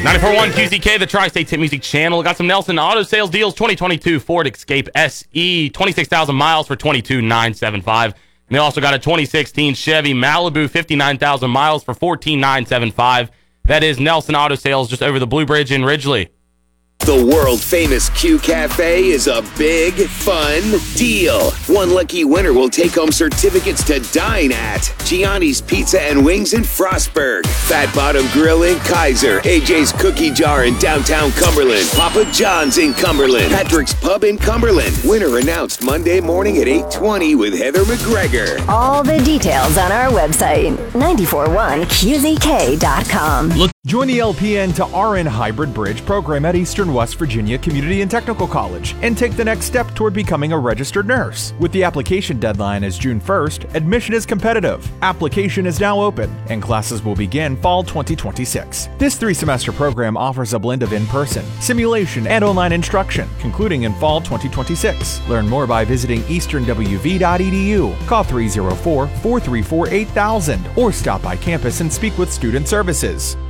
94.1 QZK, the Tri-State Hit Music Channel. Got some Nelson Auto Sales deals. 2022 Ford Escape SE, 26,000 miles for $22,975. And they also got a 2016 Chevy Malibu, 59,000 miles for $14,975. That is Nelson Auto Sales just over the Blue Bridge in Ridgely. The world-famous Q Cafe is a big, fun deal. One lucky winner will take home certificates to dine at Gianni's Pizza and Wings in Frostburg, Fat Bottom Grill in Kaiser, AJ's Cookie Jar in downtown Cumberland, Papa John's in Cumberland, Patrick's Pub in Cumberland. Winner announced Monday morning at 8:20 with Heather McGregor. All the details on our website, 941qzk.com. Join the LPN to RN Hybrid Bridge program at Eastern West Virginia Community and Technical College and take the next step toward becoming a registered nurse. With the application deadline as June 1st, admission is competitive. Application is now open and classes will begin fall 2026. This 3-semester program offers a blend of in-person, simulation, and online instruction, concluding in fall 2026. Learn more by visiting easternwv.edu. Call 304-434-8000 or stop by campus and speak with Student Services.